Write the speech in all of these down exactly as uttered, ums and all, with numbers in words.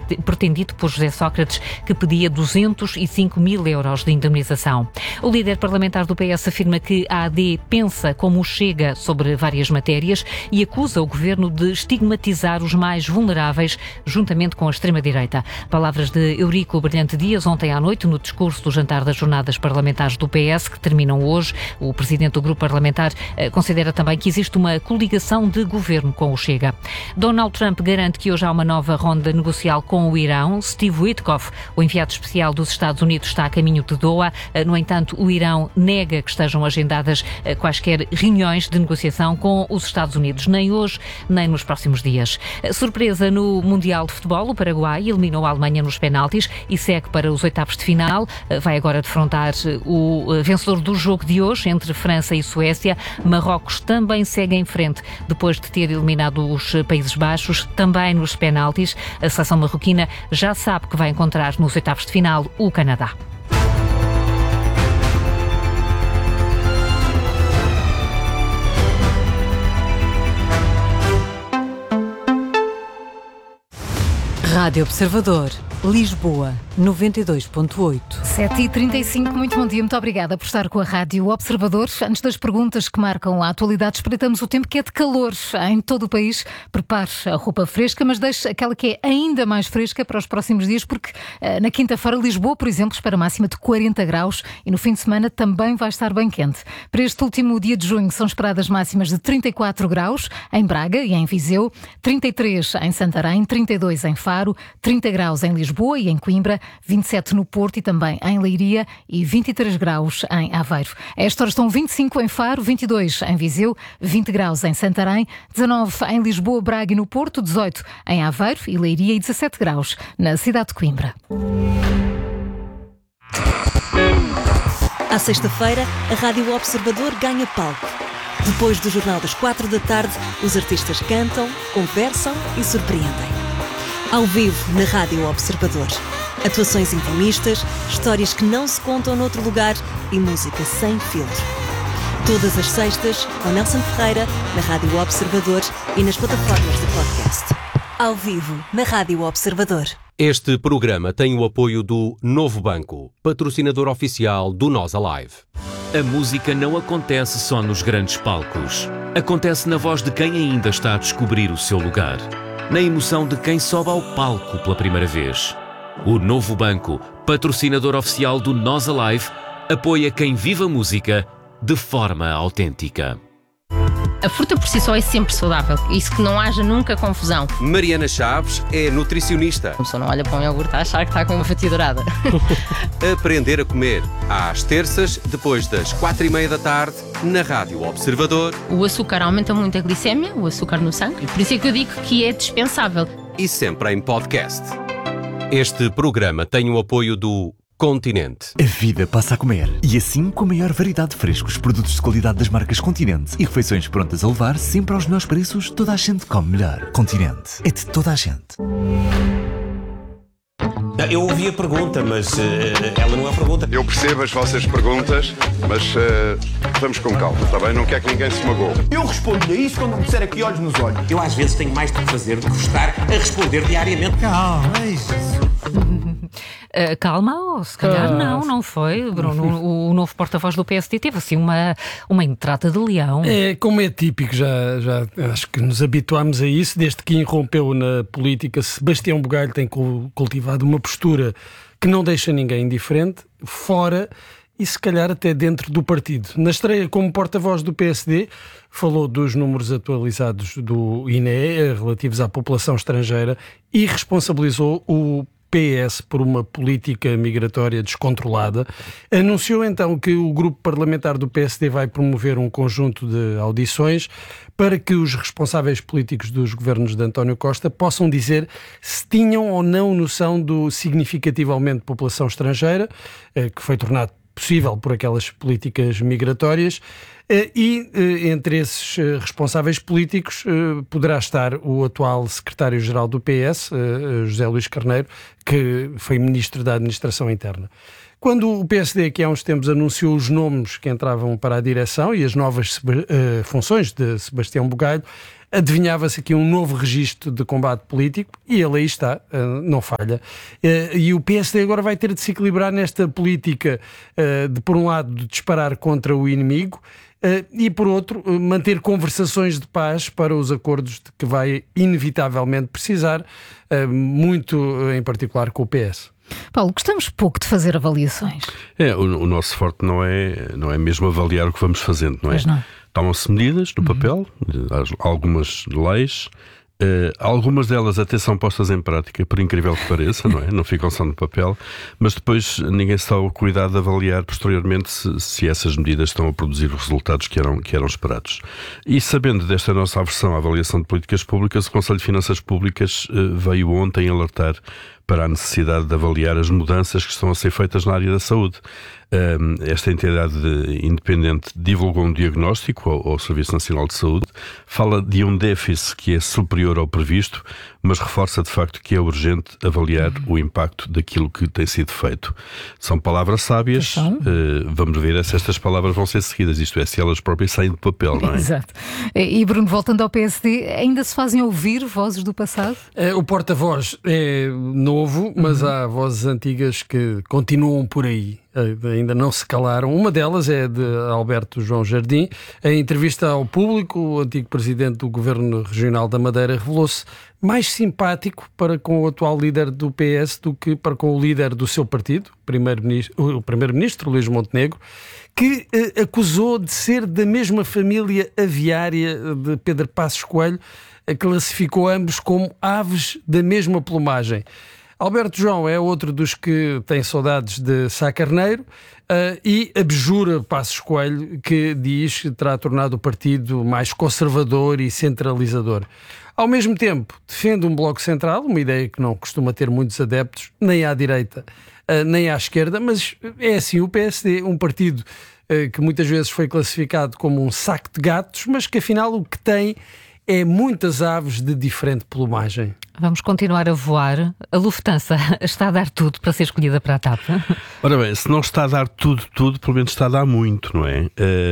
pretendido por José Sócrates, que pedia duzentos e cinco mil euros de indemnização. O líder parlamentar do P S afirma que a A D pensa como o Chega sobre várias matérias e acusa o governo de estigmatizar os mais vulneráveis juntamente com a extrema-direita. Palavras de Eurico Brilhante Dias ontem à noite no discurso do jantar das jornadas parlamentares do P S, que terminam hoje. O presidente do grupo parlamentar eh, considera também que existe uma coligação de governo com o Chega. Donald Trump garante que hoje há uma nova ronda negocial com o Irão. Steve Witkoff, o enviado especial dos Estados Unidos, está a caminho de Doha. No entanto, o Irão nega que estejam agendadas quaisquer reuniões de negociação com os Estados Unidos, nem hoje, nem nos próximos dias. Surpresa no Mundial de Futebol, o Paraguai eliminou a Alemanha nos penaltis e segue para os oitavos de final. Vai agora defrontar o vencedor do jogo de hoje, entre França e Suécia. Marrocos também segue em frente, depois de ter eliminado os Países Baixos, também nos penaltis. A seleção marroquina já sabe que vai encontrar nos oitavos de final o Canadá. Rádio Observador, Lisboa, noventa e dois ponto oito. sete e trinta e cinco, muito bom dia, muito obrigada por estar com a Rádio Observador. Antes das perguntas que marcam a atualidade, espreitamos o tempo que é de calor em todo o país. Prepare a roupa fresca, mas deixe aquela que é ainda mais fresca para os próximos dias, porque uh, na quinta-feira Lisboa, por exemplo, espera máxima de quarenta graus e no fim de semana também vai estar bem quente. Para este último dia de junho são esperadas máximas de trinta e quatro graus em Braga e em Viseu, trinta e três em Santarém, trinta e dois em Faro, trinta graus em Lisboa e em Coimbra, vinte e sete no Porto e também em Leiria e vinte e três graus em Aveiro. A esta hora estão vinte e cinco em Faro, vinte e dois em Viseu, vinte graus em Santarém, dezanove em Lisboa, Braga e no Porto, dezoito em Aveiro e Leiria e dezassete graus na cidade de Coimbra. À sexta-feira, a Rádio Observador ganha palco. Depois do Jornal das quatro da tarde, os artistas cantam, conversam e surpreendem. Ao vivo, na Rádio Observador. Atuações intimistas, histórias que não se contam noutro lugar e música sem filtro. Todas as sextas, com Nelson Ferreira, na Rádio Observador e nas plataformas de podcast. Ao vivo, na Rádio Observador. Este programa tem o apoio do Novo Banco, patrocinador oficial do Nós Alive. A música não acontece só nos grandes palcos. Acontece na voz de quem ainda está a descobrir o seu lugar. Na emoção de quem sobe ao palco pela primeira vez. O Novo Banco, patrocinador oficial do Nós Alive, apoia quem vive a música de forma autêntica. A fruta por si só é sempre saudável, isso que não haja nunca confusão. Mariana Chaves é nutricionista. A pessoa não olha para um iogurte a achar que está com uma fatia dourada. Aprender a comer, às terças, depois das quatro e meia da tarde, na Rádio Observador. O açúcar aumenta muito a glicémia, o açúcar no sangue, e por isso é que eu digo que é dispensável. E sempre em podcast. Este programa tem o apoio do Continente. A vida passa a comer. E assim, com a maior variedade de frescos, produtos de qualidade das marcas Continente e refeições prontas a levar, sempre aos melhores preços, toda a gente come melhor. Continente. É de toda a gente. Eu ouvi a pergunta, mas uh, ela não é pergunta. Eu percebo as vossas perguntas, mas uh, vamos com calma, está bem? Não quer que ninguém se magoe. Eu respondo-lhe a isso quando me disser aqui olhos nos olhos. Eu às vezes tenho mais do que fazer do que estar a responder diariamente. Calma, é isso. Uh, calma, ou se calhar não, não foi, Bruno. O, o novo porta-voz do P S D teve assim uma, uma entrada de leão. É, como é típico, já, já acho que nos habituámos a isso, desde que irrompeu na política. Sebastião Bugalho tem cultivado uma postura que não deixa ninguém indiferente, fora e se calhar até dentro do partido. Na estreia como porta-voz do P S D, falou dos números atualizados do I N E relativos à população estrangeira e responsabilizou o P S por uma política migratória descontrolada. Anunciou então que o grupo parlamentar do P S D vai promover um conjunto de audições para que os responsáveis políticos dos governos de António Costa possam dizer se tinham ou não noção do significativo aumento de população estrangeira, que foi tornado possível por aquelas políticas migratórias. E entre esses responsáveis políticos poderá estar o atual secretário-geral do P S, José Luís Carneiro, que foi ministro da Administração Interna. Quando o P S D, que há uns tempos anunciou os nomes que entravam para a direção e as novas uh, funções de Sebastião Bugalho, adivinhava-se aqui um novo registro de combate político e ele aí está, uh, não falha. Uh, e o P S D agora vai ter de se equilibrar nesta política uh, de, por um lado, de disparar contra o inimigo uh, e, por outro, uh, manter conversações de paz para os acordos de que vai inevitavelmente precisar, uh, muito uh, em particular com o P S. Paulo, gostamos pouco de fazer avaliações. É, o, o nosso forte não é, não é mesmo avaliar o que vamos fazendo, não é? Pois não. Tomam-se medidas no papel, uhum. algumas leis, uh, algumas delas até são postas em prática, por incrível que pareça, não é? Não ficam só no papel, mas depois ninguém se dá o cuidado de avaliar posteriormente se, se essas medidas estão a produzir os resultados que eram, que eram esperados. E sabendo desta nossa aversão à avaliação de políticas públicas, o Conselho de Finanças Públicas uh, veio ontem alertar para a necessidade de avaliar as mudanças que estão a ser feitas na área da saúde. Esta entidade independente divulgou um diagnóstico ao, ao Serviço Nacional de Saúde, fala de um déficit que é superior ao previsto, mas reforça de facto que é urgente avaliar uhum. o impacto daquilo que tem sido feito. São palavras sábias, uh, vamos ver se estas palavras vão ser seguidas, isto é, se elas próprias saem do papel, não é? Exato. E Bruno, voltando ao P S D, ainda se fazem ouvir vozes do passado? É, o porta-voz é novo, mas uhum. há vozes antigas que continuam por aí. Ainda não se calaram. Uma delas é de Alberto João Jardim. Em entrevista ao Público, o antigo presidente do Governo Regional da Madeira revelou-se mais simpático para com o atual líder do P S do que para com o líder do seu partido, o primeiro-ministro, o primeiro-ministro Luís Montenegro, que eh, acusou de ser da mesma família aviária de Pedro Passos Coelho, a classificou ambos como aves da mesma plumagem. Alberto João é outro dos que tem saudades de Sá Carneiro uh, e abjura Passos Coelho, que diz que terá tornado o partido mais conservador e centralizador. Ao mesmo tempo, defende um bloco central, uma ideia que não costuma ter muitos adeptos, nem à direita, uh, nem à esquerda, mas é assim, o P S D, um partido uh, que muitas vezes foi classificado como um saco de gatos, mas que afinal o que tem é muitas aves de diferente plumagem. Vamos continuar a voar. A Lufthansa está a dar tudo para ser escolhida para a TAP? Ora bem, se não está a dar tudo, tudo, pelo menos está a dar muito, não é?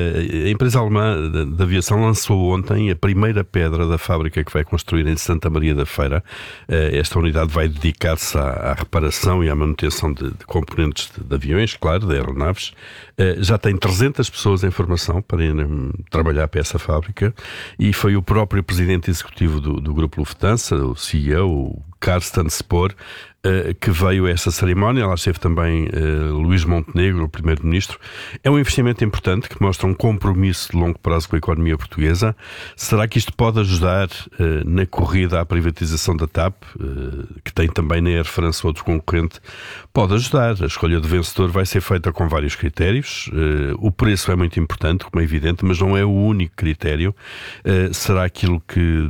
A empresa alemã de aviação lançou ontem a primeira pedra da fábrica que vai construir em Santa Maria da Feira. Esta unidade vai dedicar-se à, à reparação e à manutenção de, de componentes de, de aviões, claro, de aeronaves. Já tem trezentas pessoas em formação para ir trabalhar para essa fábrica e foi o próprio presidente executivo do, do grupo Lufthansa, o C E O, o Carsten Spohr, que veio a essa cerimónia. Lá esteve também uh, Luís Montenegro, o primeiro-ministro. É um investimento importante que mostra um compromisso de longo prazo com a economia portuguesa. Será que isto pode ajudar uh, na corrida à privatização da TAP, uh, que tem também na Air France outro concorrente? Pode ajudar. A escolha do vencedor vai ser feita com vários critérios. Uh, o preço é muito importante, como é evidente, mas não é o único critério. Uh, será aquilo que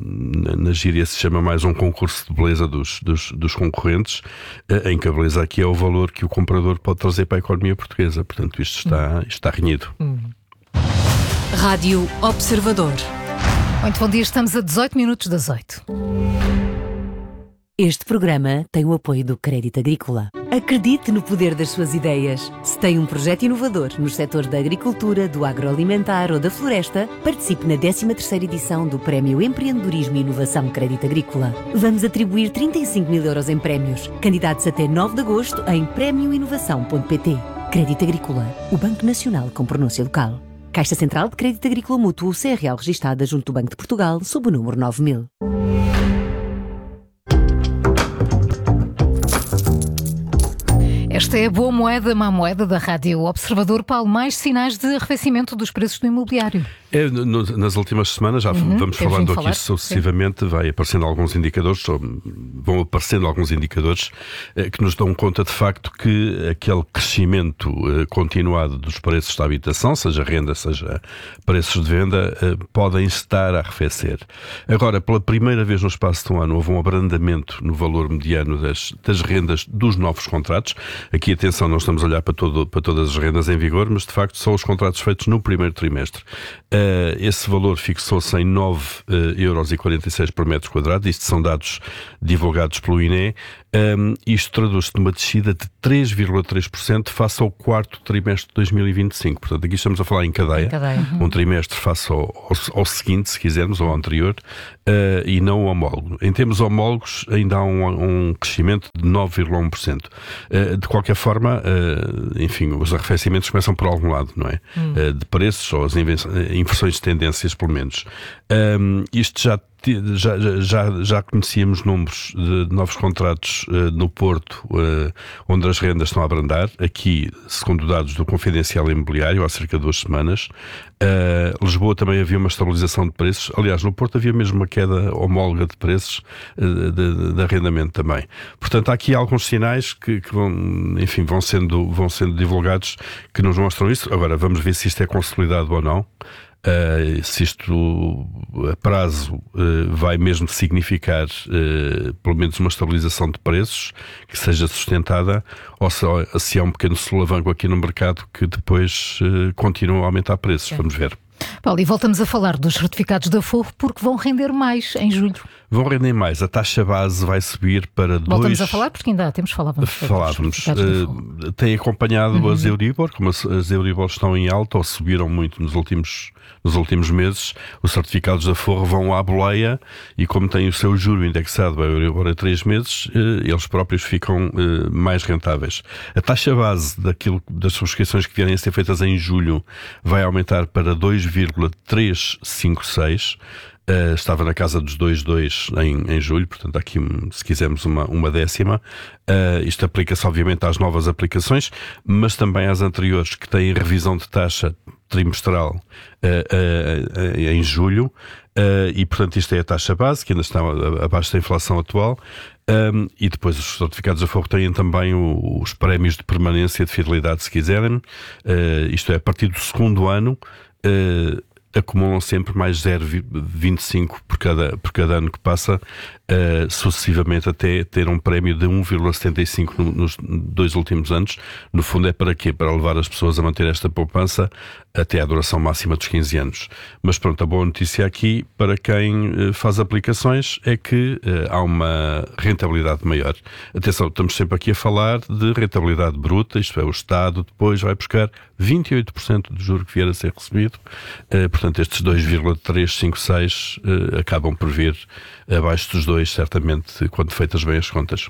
na gíria se chama mais um concurso de beleza dos, dos, dos concorrentes, em que a beleza aqui é o valor que o comprador pode trazer para a economia portuguesa. Portanto, isto está, isto está renhido. Hum. Rádio Observador. Muito bom dia, estamos a dezoito minutos das oito. Este programa tem o apoio do Crédito Agrícola. Acredite no poder das suas ideias. Se tem um projeto inovador nos setores da agricultura, do agroalimentar ou da floresta, participe na décima terceira edição do Prémio Empreendedorismo e Inovação Crédito Agrícola. Vamos atribuir trinta e cinco mil euros em prémios. Candidatos até nove de agosto em prémio inovação ponto pt. Crédito Agrícola, o Banco Nacional com pronúncia local. Caixa Central de Crédito Agrícola Mútuo, C R L registada junto do Banco de Portugal, sob o número nove mil. Esta é a boa moeda, má moeda da Rádio Observador. Paulo, mais sinais de arrefecimento dos preços do imobiliário. É, no, nas últimas semanas, já uhum, vamos falando aqui falar, sucessivamente, sim. vai aparecendo alguns indicadores, vão aparecendo alguns indicadores eh, que nos dão conta de facto que aquele crescimento eh, continuado dos preços da habitação, seja renda, seja preços de venda, eh, podem estar a arrefecer. Agora, pela primeira vez no espaço de um ano, houve um abrandamento no valor mediano das, das rendas dos novos contratos. Aqui, atenção, não estamos a olhar para, todo, para todas as rendas em vigor, mas de facto são os contratos feitos no primeiro trimestre. Uh, esse valor fixou-se em nove euros e quarenta e seis por metro quadrado. Isto são dados divulgados pelo I N E. Um, isto traduz-se numa descida de três vírgula três por cento face ao quarto trimestre de dois mil e vinte e cinco. Portanto, aqui estamos a falar em cadeia. Em cadeia. Uhum. Um trimestre face ao, ao, ao seguinte, se quisermos, ao anterior, uh, e não o homólogo. Em termos homólogos, ainda há um, um crescimento de nove vírgula um por cento. Uh, de qualquer forma, uh, enfim, os arrefecimentos começam por algum lado, não é? Uhum. Uh, de preços, ou as inversões de tendências, pelo menos. Um, isto já Já, já, já conhecíamos números de novos contratos uh, no Porto, uh, onde as rendas estão a abrandar. Aqui, segundo dados do Confidencial Imobiliário, há cerca de duas semanas. Uh, Lisboa também havia uma estabilização de preços. Aliás, no Porto havia mesmo uma queda homóloga de preços uh, de, de, de arrendamento também. Portanto, há aqui alguns sinais que, que vão, enfim, vão sendo, vão sendo divulgados que nos mostram isso. Agora, vamos ver se isto é consolidado ou não. Uh, se isto a prazo uh, vai mesmo significar uh, pelo menos uma estabilização de preços que seja sustentada, ou se, se há um pequeno solavanco aqui no mercado que depois uh, continua a aumentar preços. É. Vamos ver. Paulo, e voltamos a falar dos certificados da Forro porque vão render mais em julho. Vão render mais. A taxa base vai subir para dois... Voltamos dois... a falar porque ainda há tempos falávamos. Falávamos. Uh, tem acompanhado uhum. as Euribor, como as, as Euribor estão em alta ou subiram muito nos últimos, nos últimos meses. Os certificados da Forro vão à boleia e, como têm o seu juro indexado a Euribor a três meses, uh, eles próprios ficam uh, mais rentáveis. A taxa base daquilo, das subscrições que vierem a ser feitas em julho vai aumentar para dois vírgula trezentos e cinquenta e seis. Uh, estava na casa dos dois vírgula dois em, em julho, portanto aqui, se quisermos, uma, uma décima. Uh, isto aplica-se obviamente às novas aplicações, mas também às anteriores que têm revisão de taxa trimestral uh, uh, uh, em julho, uh, e portanto isto é a taxa base, que ainda está abaixo da inflação atual. Um, e depois os certificados da Forro têm também o, os prémios de permanência de fidelidade, se quiserem. Uh, isto é, a partir do segundo ano, uh, acumulam sempre mais zero vírgula vinte e cinco por cada, por cada ano que passa, uh, sucessivamente até ter um prémio de um vírgula setenta e cinco no, nos dois últimos anos. No fundo é para quê? Para levar as pessoas a manter esta poupança até à duração máxima dos quinze anos. Mas pronto, a boa notícia aqui para quem uh, faz aplicações é que uh, há uma rentabilidade maior. Atenção, estamos sempre aqui a falar de rentabilidade bruta, isto é, o Estado depois vai buscar vinte e oito por cento do juro que vier a ser recebido. Uh, portanto, estes dois vírgula trezentos e cinquenta e seis uh, acabam por vir abaixo dos dois, certamente, quando feitas bem as contas.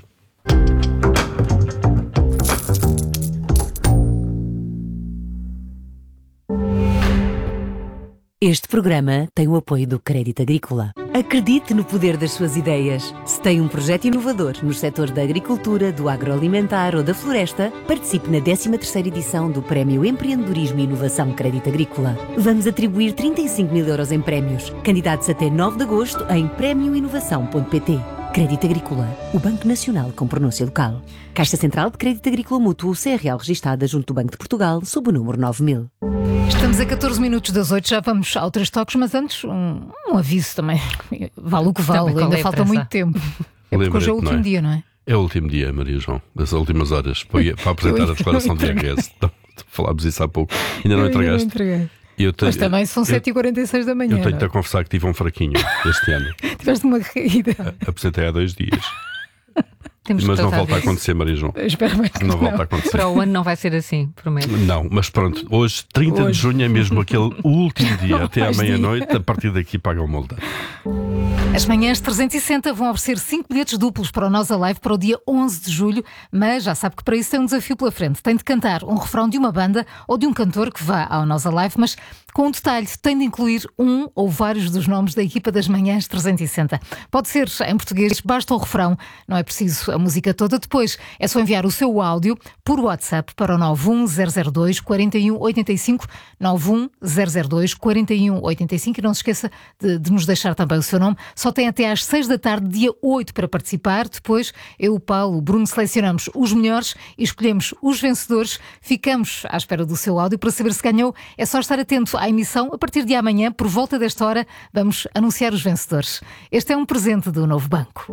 Este programa tem o apoio do Crédito Agrícola. Acredite no poder das suas ideias. Se tem um projeto inovador nos setores da agricultura, do agroalimentar ou da floresta, participe na décima terceira edição do Prémio Empreendedorismo e Inovação Crédito Agrícola. Vamos atribuir trinta e cinco mil euros em prémios. Candidatos até nove de agosto em prémio inovação ponto pt. Crédito Agrícola, o Banco Nacional com pronúncia local. Caixa Central de Crédito Agrícola Mútuo, C R L registada junto do Banco de Portugal, sob o número nove mil. Estamos a catorze minutos das oito, já vamos ao Três Toques, mas antes um, um aviso também. Vale o que vale, ainda é falta muito tempo. É porque hoje é o último é? dia, não é? É o último dia, Maria João, das últimas horas, para, para apresentar a declaração de I R S. Então, falámos isso há pouco. Ainda não entregaste? Ainda não entreguei. Eu tenho, Mas também são sete e quarenta e seis da manhã. Eu tenho-te a confessar que tive um fraquinho este ano. Tiveste uma caída. Apresentei há dois dias. Temos mas não volta a acontecer, Maria João. Espero bem que não. Não volta a acontecer. Para o ano não vai ser assim, prometo. Não, mas pronto, hoje, trinta hoje. de junho, é mesmo aquele último dia, até à meia-noite. A partir daqui paga o molde. As manhãs trezentos e sessenta vão oferecer cinco bilhetes duplos para o Nós Alive para o dia onze de julho, mas já sabe que para isso tem um desafio pela frente. Tem de cantar um refrão de uma banda ou de um cantor que vá ao Nós Alive, mas com um detalhe, tem de incluir um ou vários dos nomes da equipa das manhãs trezentos e sessenta. Pode ser em português, basta o refrão, não é preciso a música toda. Depois é só enviar o seu áudio por WhatsApp para o nove um zero zero dois, quatro um oito cinco, nove um zero zero dois, quatro um oito cinco, e não se esqueça de, de nos deixar também o seu nome. Só tem até às seis da tarde, dia oito, para participar. Depois eu, o Paulo, o Bruno selecionamos os melhores e escolhemos os vencedores. Ficamos à espera do seu áudio para saber se ganhou. É só estar atento à emissão. A partir de amanhã, por volta desta hora, vamos anunciar os vencedores. Este é um presente do Novo Banco.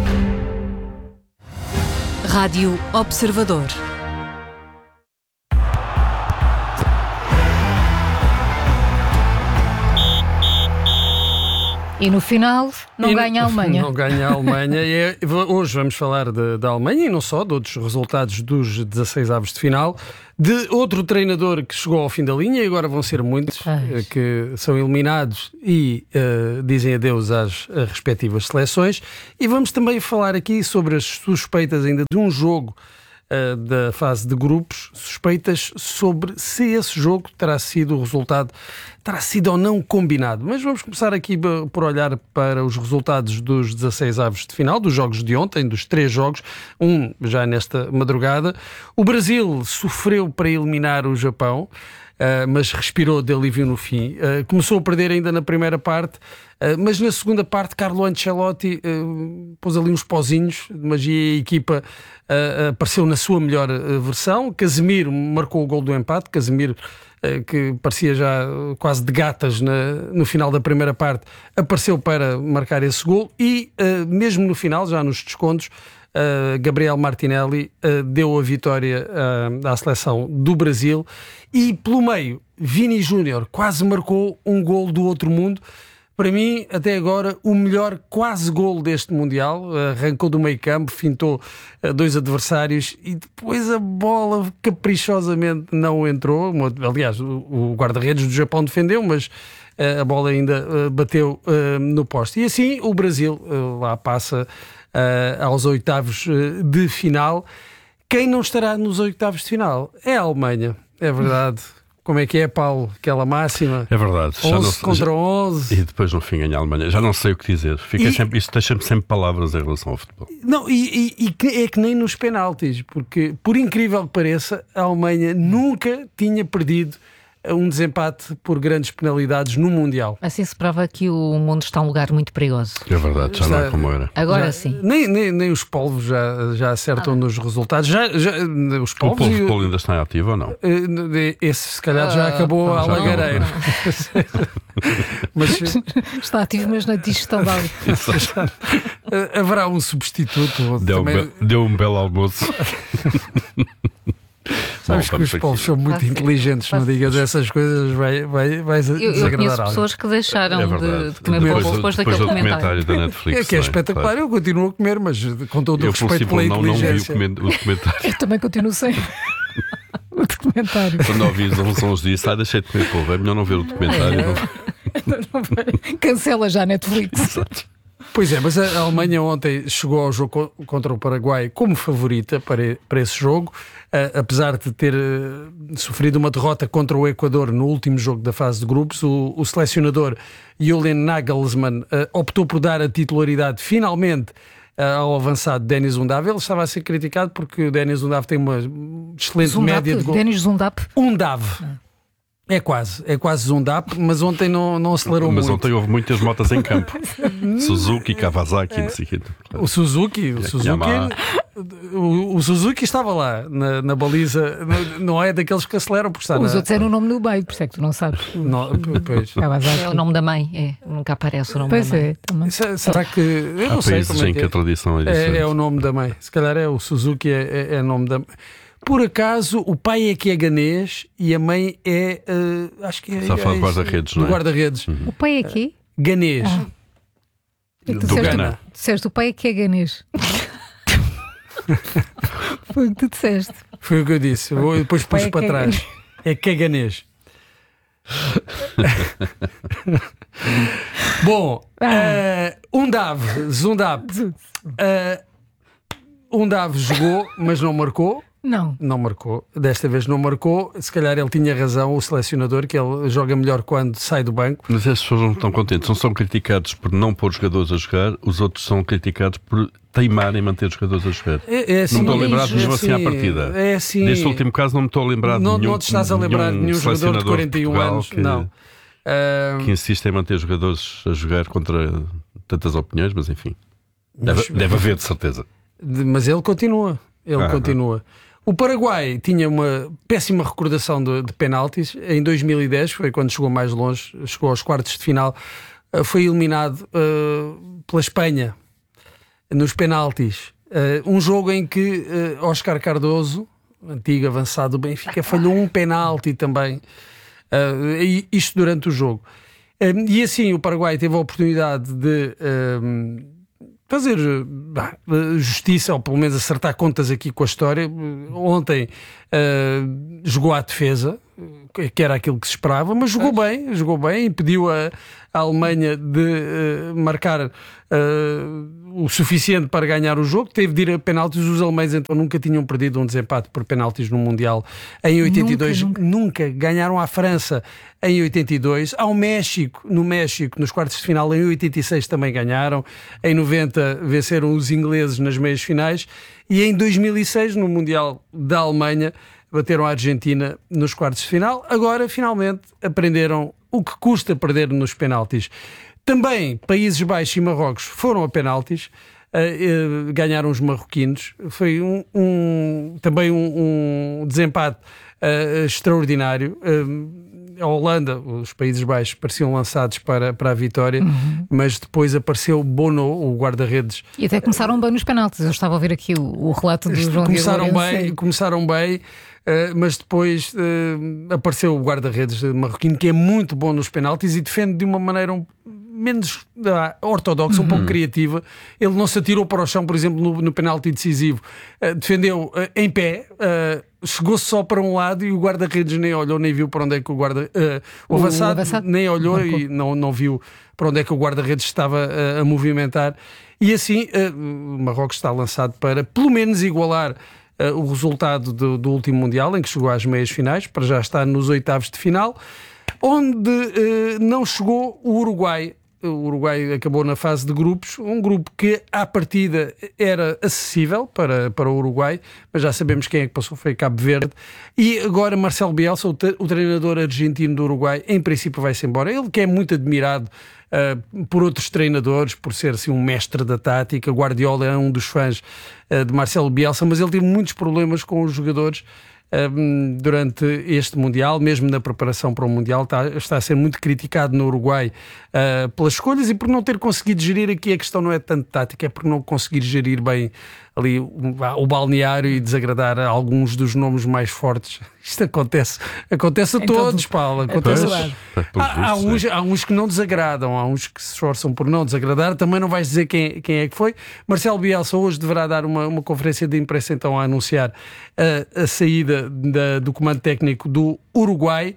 Rádio Observador. E no final, não e ganha a Alemanha. Não ganha a Alemanha. E é, hoje vamos falar da Alemanha e não só, de outros resultados dos dezasseis avos de final, de outro treinador que chegou ao fim da linha, e agora vão ser muitos Ai. que são eliminados e uh, dizem adeus às, às respectivas seleções. E vamos também falar aqui sobre as suspeitas ainda de um jogo Uh, da fase de grupos, suspeitas sobre se esse jogo terá sido o resultado, terá sido ou não combinado. Mas vamos começar aqui por olhar para os resultados dos dezasseis avos de final, dos jogos de ontem, dos três jogos, um já nesta madrugada. O Brasil sofreu para eliminar o Japão, Uh, mas respirou de alívio no fim. Uh, começou a perder ainda na primeira parte, uh, mas na segunda parte Carlo Ancelotti uh, pôs ali uns pozinhos de magia e a equipa uh, apareceu na sua melhor uh, versão. Casemiro marcou o gol do empate. Casemiro, uh, que parecia já quase de gatas na, no final da primeira parte, apareceu para marcar esse gol e uh, mesmo no final, já nos descontos, Uh, Gabriel Martinelli uh, deu a vitória uh, à seleção do Brasil, e pelo meio Vini Júnior quase marcou um gol do outro mundo. Para mim, até agora, o melhor quase gol deste Mundial. Uh, arrancou do meio campo, fintou uh, dois adversários e depois a bola caprichosamente não entrou. Aliás, o, o guarda-redes do Japão defendeu, mas uh, a bola ainda uh, bateu uh, no poste. E assim o Brasil uh, lá passa Uh, aos oitavos uh, de final. Quem não estará nos oitavos de final é a Alemanha, é verdade. Como é que é, Paulo? Aquela máxima? É verdade. onze não, contra já, onze. E depois no fim ganha a Alemanha. Já não sei o que dizer. Fica e, sempre, isso deixa-me sempre palavras em relação ao futebol. Não, e, e, e é que nem nos penaltis, porque, por incrível que pareça, a Alemanha nunca tinha perdido um desempate por grandes penalidades no Mundial. Assim se prova que o mundo está um lugar muito perigoso. É verdade, já está, não é como era. Agora já, sim. Nem, nem, nem os polvos já, já acertam ah. nos resultados. Já, já, os polvos o polvo polo ainda está ativo ou não? Esse se calhar já acabou ah, a lagareira. Mas está ativo, mas na digestão da água. Haverá um substituto. Deu, também... um, be- deu um belo almoço. Sabes que os povos são muito ah, inteligentes, não digas essas coisas, vai, vai, vai desagradar eu, eu conheço algo. pessoas que deixaram é de, de comer depois, depois daquele depois documentário. Da Netflix, é que é espetacular, claro. Eu continuo a comer, mas com todo eu, o respeito pela não, inteligência. Não vi o documentário. Eu também continuo sem o documentário. Quando ouvi os uns dias, ah, deixei de comer polvo, é melhor não ver o documentário. É. Não... Cancela já a Netflix. Exato. Pois é, mas a Alemanha ontem chegou ao jogo contra o Paraguai como favorita para, para esse jogo, uh, apesar de ter uh, sofrido uma derrota contra o Equador no último jogo da fase de grupos. O, o selecionador Julian Nagelsmann uh, optou por dar a titularidade finalmente uh, ao avançado Denis Undav. Ele estava a ser criticado porque o Denis Undav tem uma excelente Zundap, média de gol. Denis Zundap? Undav. Ah. É quase, é quase Zundap, mas ontem não, não acelerou mas muito. Mas ontem houve muitas motas em campo. Suzuki, Kawasaki, não sei o quê. O Suzuki, o Suzuki, o, o Suzuki estava lá na, na baliza, não é daqueles que aceleram por estar. Os na... outros eram o nome do meio, por isso é que tu não sabes. Não, pois. É o nome da mãe, é, nunca aparece o nome pois da mãe. É, também. Será que. Eu não Há sei como é em que, que a tradição é diferente. É, é o nome da mãe. Se calhar é o Suzuki, é, é, é o nome da mãe. Por acaso, o pai é que é ganês e a mãe é. Uh, acho que é. Só fala de guarda-redes, não é? Guarda-redes. Uhum. O pai é que? Ganês. Ah. Do disseste, Gana. Disseste, o pai é que é ganês. Foi o que tu disseste. Foi o que eu disse. Eu depois pus é para é trás. É que é ganês. Bom, ah. Undav, Zundap. Uh, Undav jogou, mas não marcou. Não. Não marcou. Desta vez não marcou. Se calhar ele tinha razão, o selecionador, que ele joga melhor quando sai do banco. Mas essas pessoas não estão contentes. Não são criticados por não pôr jogadores a jogar, os outros são criticados por teimar em manter jogadores a jogar. É, é assim, não me estou a lembrar de nenhum é assim à assim, partida. É assim, Neste último caso não me estou a lembrar não, de nenhum. Não te estás a lembrar de nenhum jogador de quarenta e um anos. Que, não. Uh... que insiste em manter jogadores a jogar contra tantas opiniões, mas enfim. Deve, mas, deve haver, de certeza. Mas ele continua. Ele ah, continua. O Paraguai tinha uma péssima recordação de, de penaltis. Em dois mil e dez, foi quando chegou mais longe, chegou aos quartos de final, foi eliminado uh, pela Espanha nos penaltis. Uh, um jogo em que uh, Óscar Cardoso, antigo avançado do Benfica, falhou um penalti também. Uh, isto durante o jogo. Uh, e assim o Paraguai teve a oportunidade de uh, fazer bah, justiça, ou pelo menos acertar contas aqui com a história. Ontem uh, jogou à defesa, que era aquilo que se esperava, mas jogou bem, jogou bem, impediu a, a Alemanha de uh, marcar uh, o suficiente para ganhar o jogo. Teve de ir a penaltis. Os alemães então nunca tinham perdido um desempate por penaltis no Mundial em oitenta e dois, nunca, nunca. nunca ganharam à França em oitenta e dois, ao México, no México, nos quartos de final em oitenta e seis também ganharam, em noventa venceram os ingleses nas meias finais e em dois mil e seis no Mundial da Alemanha bateram a Argentina nos quartos de final. Agora, finalmente, aprenderam o que custa perder nos penaltis. Também Países Baixos e Marrocos foram a penaltis, uh, uh, ganharam os marroquinos. Foi um, um, também um, um desempate uh, extraordinário. Uh, a Holanda, os Países Baixos, pareciam lançados para, para a vitória, uhum. mas depois apareceu Bono, o guarda-redes. E até começaram bem nos penaltis. Eu estava a ouvir aqui o, o relato do João começaram Diego bem, Começaram bem, uh, mas depois uh, apareceu o guarda-redes marroquino, que é muito bom nos penaltis e defende de uma maneira um, menos uh, ortodoxa, uhum. um pouco criativa. Ele não se atirou para o chão, por exemplo, no, no penalti decisivo. Uh, defendeu uh, em pé, uh, chegou-se só para um lado e o guarda-redes nem olhou, nem viu para onde é que o guarda... Uh, o, o avançado, avançado nem olhou marcou. E não, não viu para onde é que o guarda-redes estava uh, a movimentar. E assim, uh, o Marrocos está lançado para, pelo menos, igualar uh, o resultado do, do último Mundial, em que chegou às meias finais, para já estar nos oitavos de final, onde uh, não chegou o Uruguai. O Uruguai acabou na fase de grupos, um grupo que à partida era acessível para, para o Uruguai, mas já sabemos quem é que passou, foi Cabo Verde. E agora Marcelo Bielsa, o, te, o treinador argentino do Uruguai, em princípio vai-se embora. Ele que é muito admirado uh, por outros treinadores, por ser assim, um mestre da tática. Guardiola é um dos fãs uh, de Marcelo Bielsa, mas ele teve muitos problemas com os jogadores durante este Mundial, mesmo na preparação para o Mundial, está, está a ser muito criticado no Uruguai uh, pelas escolhas e por não ter conseguido gerir. Aqui a questão não é tanto tática, é por não conseguir gerir bem ali o, o balneário e desagradar a alguns dos nomes mais fortes. Isto acontece, acontece a então, todos, Paulo. Acontece a... há, há, uns, há uns que não desagradam, há uns que se esforçam por não desagradar. Também não vais dizer quem, quem é que foi. Marcelo Bielsa hoje deverá dar uma, uma conferência de imprensa então a anunciar a, a saída da, do comando técnico do Uruguai.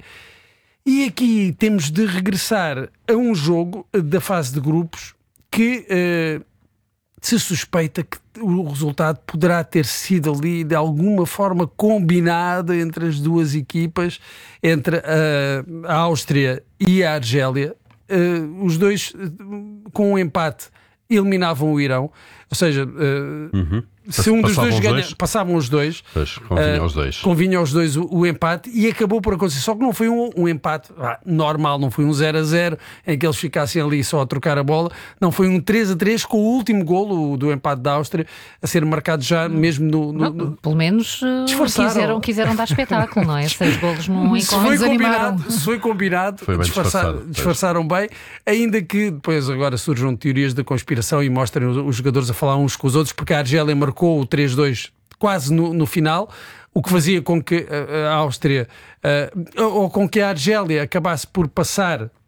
E aqui temos de regressar a um jogo da fase de grupos que uh, se suspeita que o resultado poderá ter sido ali de alguma forma combinado entre as duas equipas, entre uh, a Áustria e a Argélia. Uh, os dois, uh, com um empate, eliminavam o Irão. Ou seja, uh, uhum. se um dos dois ganha, dois? passavam os dois, pois, convinha uh, aos dois, convinha aos dois o, o empate, e acabou por acontecer. Só que não foi um, um empate ah, normal, não foi um zero a zero em que eles ficassem ali só a trocar a bola. Não, foi um três a três com o último golo do empate da Áustria a ser marcado já mesmo no... no, no... Pelo menos uh, quiseram, quiseram dar espetáculo, não é? Seis golos num encontro. Se foi combinado, se foi combinado foi bem disfarçar, disfarçaram bem, ainda que depois agora surjam teorias da conspiração e mostrem os, os jogadores a falar uns com os outros, porque a Argélia marcou o três dois quase no, no final, o que fazia com que a, a Áustria uh, ou com que a Argélia acabasse por passar, uh,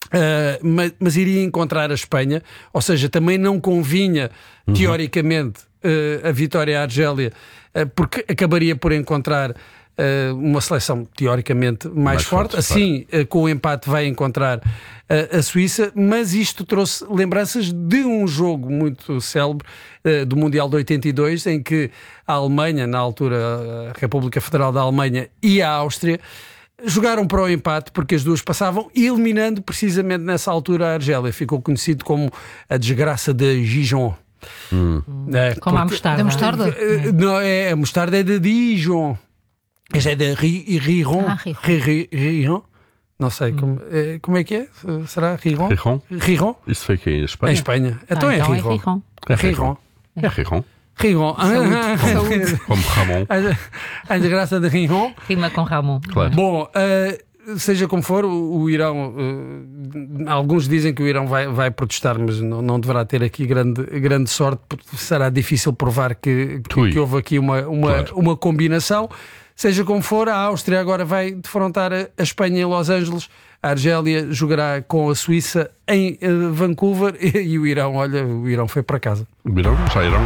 mas, mas iria encontrar a Espanha, ou seja, também não convinha uhum. teoricamente uh, a vitória à Argélia, uh, porque acabaria por encontrar uh, uma seleção teoricamente mais, mais forte. forte. Assim, uh, com o empate vai encontrar uh, a Suíça, mas isto trouxe lembranças de um jogo muito célebre uh, do Mundial de oitenta e dois, em que a Alemanha, na altura a República Federal da Alemanha, e a Áustria jogaram para o empate porque as duas passavam, eliminando precisamente nessa altura a Argélia. Ficou conhecido como a desgraça de Dijon. Hum. É, como porque, a mostarda. mostarda? Não, é, a mostarda é de Dijon. Esta é de Riron. Ah, Riron. Não sei, hum. como, é, como é que é? Será Riron? Riron. Riron? Isso foi aqui em Espanha? Em Espanha. Ah, então, então é Riron. É Riron. É Riron. É Riron. Riron. Saúde. Saúde. Como Ramon. A desgraça de Riron. Rima com Ramon. Claro. Bom, uh, seja como for, o, o Irão, uh, alguns dizem que o Irão vai, vai protestar, mas não, não deverá ter aqui grande, grande sorte, porque será difícil provar que, que, que houve aqui uma, uma, claro. uma combinação. Seja como for, a Áustria agora vai defrontar a, a Espanha em Los Angeles. A Argélia jogará com a Suíça em uh, Vancouver e, e o Irão, olha, o Irão foi para casa. O Irão, já Irão.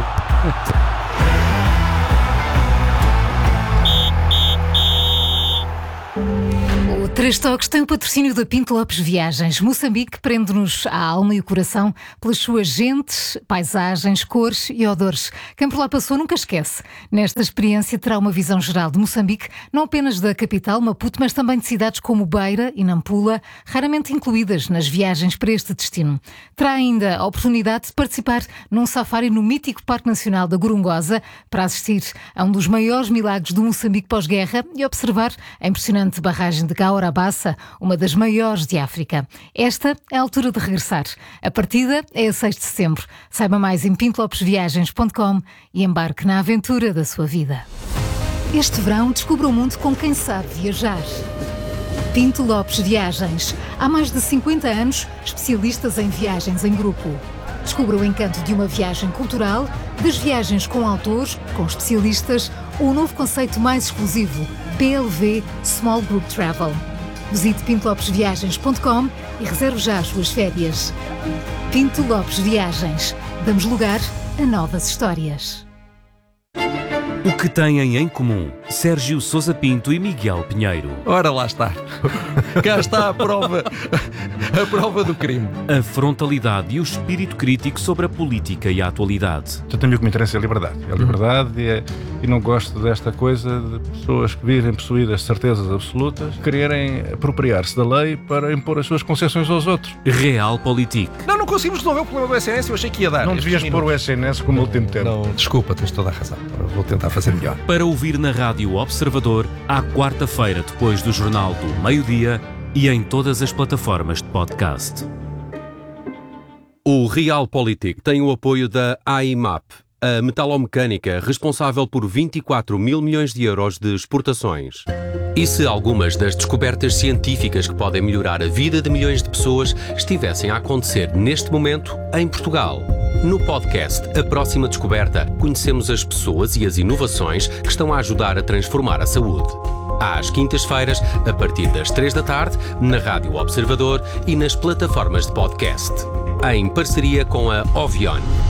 Três Toques tem o patrocínio da Pinto Lopes Viagens. Moçambique prende-nos a alma e o coração pelas suas gentes, paisagens, cores e odores. Quem por lá passou nunca esquece. Nesta experiência terá uma visão geral de Moçambique, não apenas da capital, Maputo, mas também de cidades como Beira e Nampula, raramente incluídas nas viagens para este destino. Terá ainda a oportunidade de participar num safari no mítico Parque Nacional da Gorongosa para assistir a um dos maiores milagres do Moçambique pós-guerra e observar a impressionante barragem de Gaora Bassa, uma das maiores de África. Esta é a altura de regressar. A partida é a seis de setembro. Saiba mais em pinto lopes viagens ponto com e embarque na aventura da sua vida. Este verão, descubra o mundo com quem sabe viajar. Pinto Lopes Viagens. Há mais de cinquenta anos, especialistas em viagens em grupo. Descubra o encanto de uma viagem cultural, das viagens com autores, com especialistas, ou o novo conceito mais exclusivo, P L V Small Group Travel. Visite pinto lopes viagens ponto com e reserve já as suas férias. Pinto Lopes Viagens. Damos lugar a novas histórias. O que têm em comum Sérgio Sousa Pinto e Miguel Pinheiro? Ora, lá está. Cá está a prova, a prova do crime. A frontalidade e o espírito crítico sobre a política e a atualidade. Eu tenho o que me interessa é a liberdade. É a liberdade e, é, e não gosto desta coisa de pessoas que vivem possuídas de certezas absolutas, quererem apropriar-se da lei para impor as suas concessões aos outros. Realpolitik. Não, não conseguimos resolver o problema do S N S, eu achei que ia dar. Não devias pôr o S N S como último termo. Não, desculpa, tens toda a razão. Vou tentar fazer melhor. Para ouvir na Rádio Observador, à quarta-feira, depois do Jornal do Meio-Dia e em todas as plataformas de podcast. O Realpolitik tem o apoio da A I M A P, a metalomecânica responsável por vinte e quatro mil milhões de euros de exportações. E se algumas das descobertas científicas que podem melhorar a vida de milhões de pessoas estivessem a acontecer neste momento em Portugal? No podcast A Próxima Descoberta, conhecemos as pessoas e as inovações que estão a ajudar a transformar a saúde. Às quintas-feiras, a partir das três da tarde, na Rádio Observador e nas plataformas de podcast. Em parceria com a Ovion.